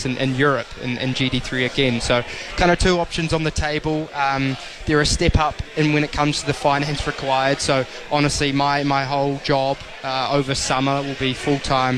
place in Europe in GT3 again. So kind of two options on the table. They're a step up in when it comes to the finance required. So honestly, my whole job over summer will be full-time,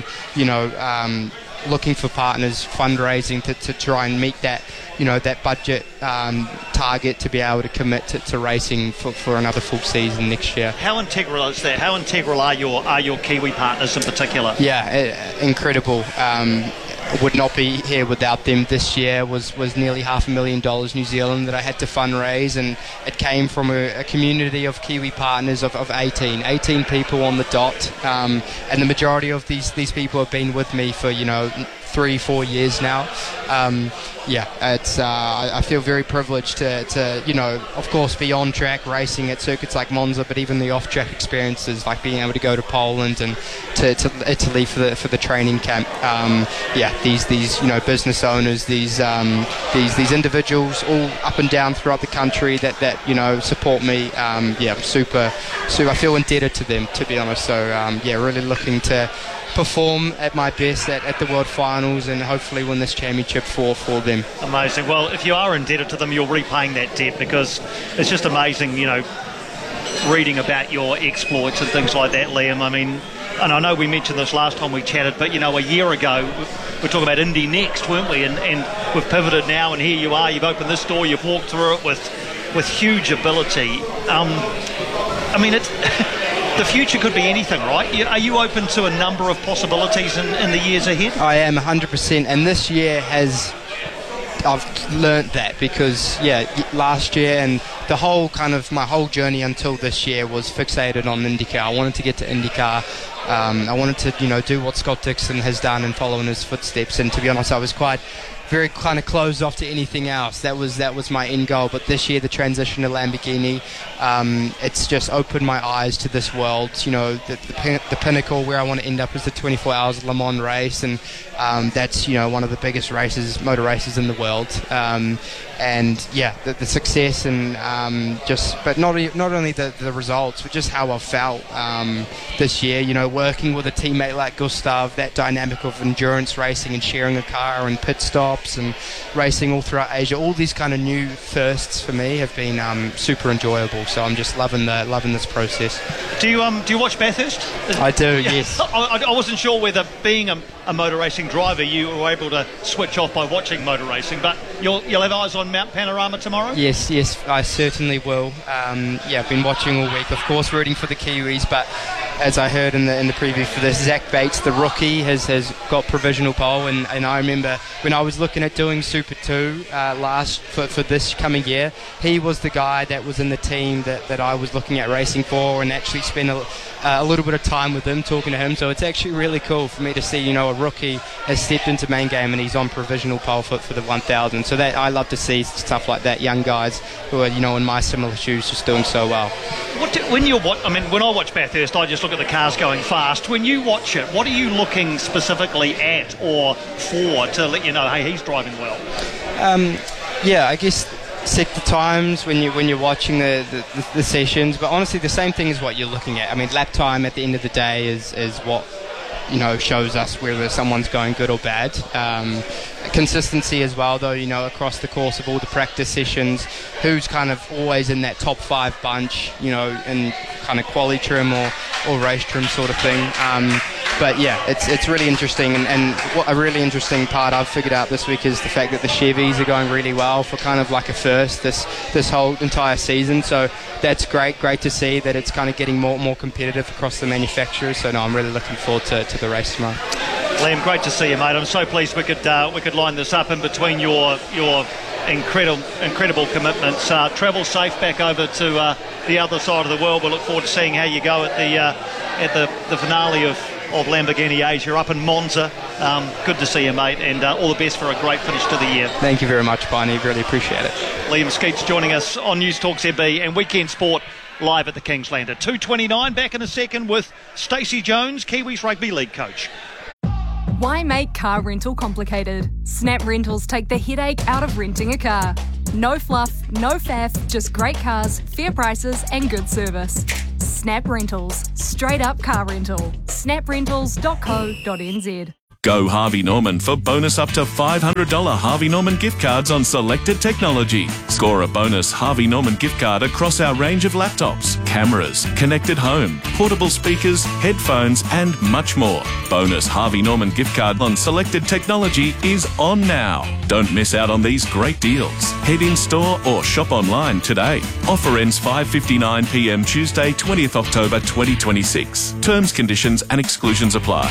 looking for partners, fundraising to try and meet that, that budget target to be able to commit to racing for another full season next year. How integral is that? How integral are your Kiwi partners in particular? Yeah, incredible. Would not be here without them. This year was nearly $500,000 New Zealand that I had to fundraise, and it came from a community of Kiwi partners of 18 people on the dot, and the majority of these people have been with me for 3-4 years now. It's I feel very privileged to of course be on track racing at circuits like Monza, but even the off track experiences like being able to go to Poland and to Italy for the training camp. These business owners, these individuals all up and down throughout the country that support me. I'm super I feel indebted to them, to be honest. So really looking to perform at my best at the World Finals and hopefully win this championship for them. Amazing. Well, if you are indebted to them, you're repaying that debt, because it's just amazing, reading about your exploits and things like that, Liam. I mean, and I know we mentioned this last time we chatted, but a year ago we're talking about Indy next, weren't we? And we've pivoted now, and here you are. You've opened this door. You've walked through it with huge ability. It's the future could be anything, right? Are you open to a number of possibilities in the years ahead? I am 100%, and this year I've learnt that, because last year and my whole journey until this year was fixated on IndyCar. I wanted to get to IndyCar. I wanted to do what Scott Dixon has done and follow in his footsteps, and to be honest, I was very kind of closed off to anything else. That was my end goal. But this year, the transition to Lamborghini, it's just opened my eyes to this world. The pinnacle where I want to end up is the 24 Hours Le Mans race, and that's one of the biggest motor races in the world. The success and but not only the results, but just how I felt this year. Working with a teammate like Gustav, that dynamic of endurance racing and sharing a car and pit stops and racing all throughout Asia. All these kind of new firsts for me have been super enjoyable. So I'm just loving this process. Do you watch Bathurst? I do, yes. I wasn't sure whether, being a motor racing driver, you were able to switch off by watching motor racing, but you'll have eyes on Mount Panorama tomorrow? Yes, I certainly will. I've been watching all week, of course, rooting for the Kiwis, but as I heard in the preview for this, Zach Bates, the rookie, has got provisional pole, and I remember when I was looking at doing Super 2 for this coming year, he was the guy that was in the team that I was looking at racing for, and actually spent a little bit of time with him, talking to him. So it's actually really cool for me to see, a rookie has stepped into main game and he's on provisional pole for the 1000. So that I love to see stuff like that, young guys who are, in my similar shoes, just doing so well. When I watch Bathurst, I just look at the cars going fast. When you watch it, what are you looking specifically at or for to let you know, hey, he's driving well? I guess set the times when you're watching the sessions, but honestly the same thing is what you're looking at. I mean, lap time at the end of the day is what shows us whether someone's going good or bad. Consistency as well, though, across the course of all the practice sessions, who's kind of always in that top 5 bunch, in kind of quali trim or race trim sort of thing. It's really interesting, and what a really interesting part I've figured out this week is the fact that the Chevys are going really well for kind of like a first this whole entire season. So that's great to see that it's kind of getting more competitive across the manufacturers. So no, I'm really looking forward to the race tomorrow. Liam, great to see you, mate. I'm so pleased we could line this up in between your incredible commitments. Travel safe back over to the other side of the world. We'll look forward to seeing how you go at the finale of Lamborghini Asia up in Monza. Good to see you, mate, and all the best for a great finish to the year. Thank you very much, Barney. Really appreciate it. Liam Skeets joining us on News Talk ZB and Weekend Sport live at the Kingsland at 2:29. Back in a second with Stacey Jones, Kiwis Rugby League coach. Why make car rental complicated? Snap Rentals take the headache out of renting a car. No fluff, no faff, just great cars, fair prices and good service. Snap Rentals. Straight up car rental. snaprentals.co.nz. Go Harvey Norman for bonus up to $500 Harvey Norman gift cards on selected technology. Score a bonus Harvey Norman gift card across our range of laptops, cameras, connected home, portable speakers, headphones and much more. Bonus Harvey Norman gift card on selected technology is on now. Don't miss out on these great deals. Head in store or shop online today. Offer ends 5:59 p.m. Tuesday, 20th October 2026. Terms, conditions and exclusions apply.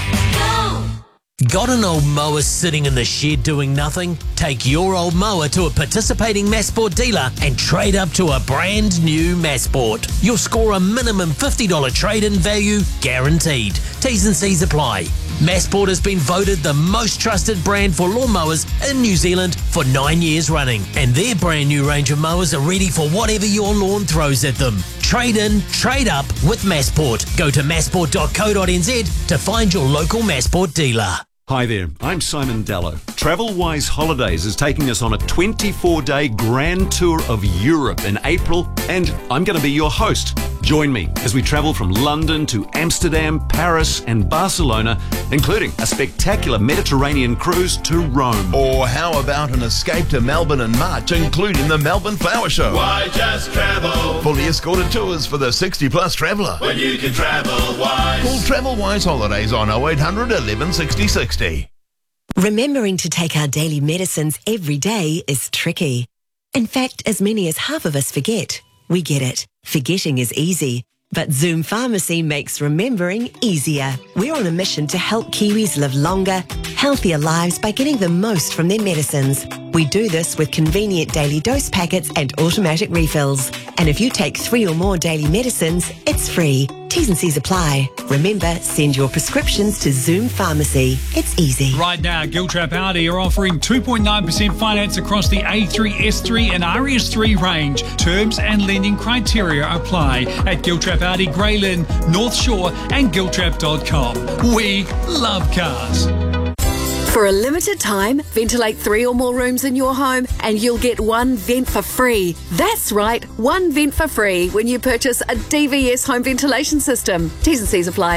Got an old mower sitting in the shed doing nothing? Take your old mower to a participating Massport dealer and trade up to a brand new Massport. You'll score a minimum $50 trade-in value guaranteed. T's and C's apply. Massport has been voted the most trusted brand for lawnmowers in New Zealand for 9 years running, and their brand new range of mowers are ready for whatever your lawn throws at them. Trade in, trade up with Massport. Go to massport.co.nz to find your local Massport dealer. Hi there, I'm Simon Dallow. TravelWise Holidays is taking us on a 24-day grand tour of Europe in April, and I'm going to be your host. Join me as we travel from London to Amsterdam, Paris and Barcelona, including a spectacular Mediterranean cruise to Rome. Or how about an escape to Melbourne in March, including the Melbourne Flower Show? Why just travel? Fully escorted tours for the 60-plus traveller. When you can travel wise. Call TravelWise Holidays on 0800 11 60 60. Remembering to take our daily medicines every day is tricky. In fact, as many as half of us forget. We get it. Forgetting is easy. But Zoom Pharmacy makes remembering easier. We're on a mission to help Kiwis live longer, healthier lives by getting the most from their medicines. We do this with convenient daily dose packets and automatic refills. And if you take 3 or more daily medicines, it's free. T's and C's apply. Remember, send your prescriptions to Zoom Pharmacy. It's easy. Right now, Giltrap Audi are offering 2.9% finance across the A3, S3 and RS3 range. Terms and lending criteria apply at Giltrap Audi, Greylyn, North Shore and giltrap.com. We love cars. For a limited time, ventilate 3 or more rooms in your home and you'll get 1 vent for free. That's right, 1 vent for free when you purchase a DVS home ventilation system. T's and C's apply.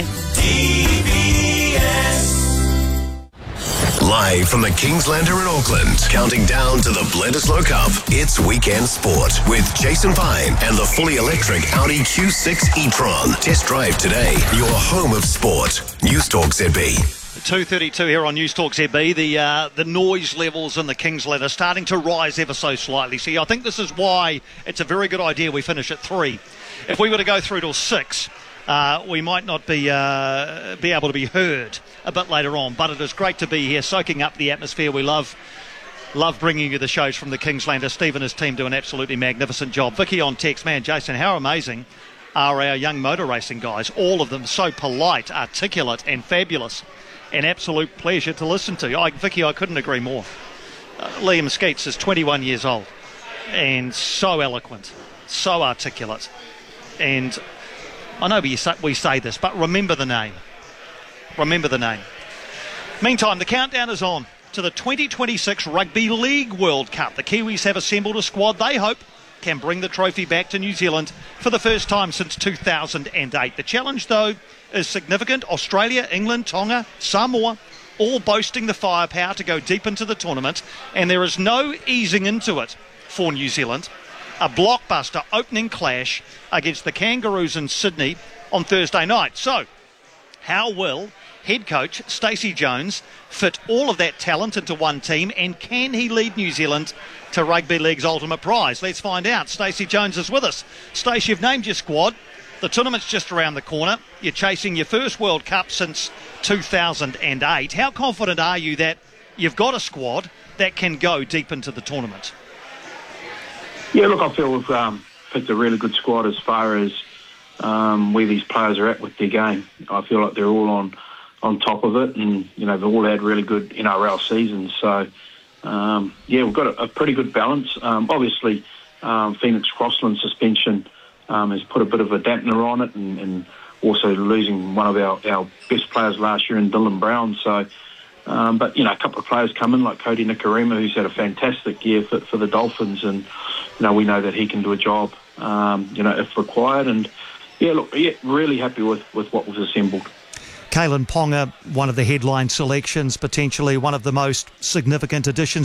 Live from the Kingslander in Auckland, counting down to the Bledisloe Cup, it's Weekend Sport with Jason Pine and the fully electric Audi Q6 e-tron. Test drive today, your home of sport. News Talk ZB. 2:32 here on News Talk ZB. The noise levels in the Kingsland are starting to rise ever so slightly. See, I think this is why it's a very good idea we finish at 3. If we were to go through till 6, we might not be able to be heard a bit later on. But it is great to be here, soaking up the atmosphere. We love bringing you the shows from the Kingslander. Steve and his team do an absolutely magnificent job. Vicky on text, man, Jason, how amazing are our young motor racing guys? All of them so polite, articulate and fabulous. An absolute pleasure to listen to. Vicky, I couldn't agree more. Liam Skeets is 21 years old and so eloquent, so articulate. And I know we say this, but remember the name. Remember the name. Meantime, the countdown is on to the 2026 Rugby League World Cup. The Kiwis have assembled a squad they hope can bring the trophy back to New Zealand for the first time since 2008. The challenge, though, is significant. Australia, England, Tonga, Samoa, all boasting the firepower to go deep into the tournament, and there is no easing into it for New Zealand. A blockbuster opening clash against the Kangaroos in Sydney on Thursday night. So, how will head coach Stacey Jones fit all of that talent into one team, and can he lead New Zealand to Rugby League's ultimate prize? Let's find out. Stacey Jones is with us. Stacey, you've named your squad. The tournament's just around the corner. You're chasing your first World Cup since 2008. How confident are you that you've got a squad that can go deep into the tournament? Yeah, look, I feel we've picked a really good squad as far as where these players are at with their game. I feel like they're all on top of it, and they've all had really good NRL seasons. So we've got a pretty good balance. Obviously, Phoenix Crossland suspension has put a bit of a dampener on it, and also losing one of our best players last year in Dylan Brown. So, but a couple of players come in like Cody Nikarima, who's had a fantastic year for the Dolphins, and we know that he can do a job, if required. And really happy with what was assembled. Kalen Ponga, one of the headline selections, potentially one of the most significant additions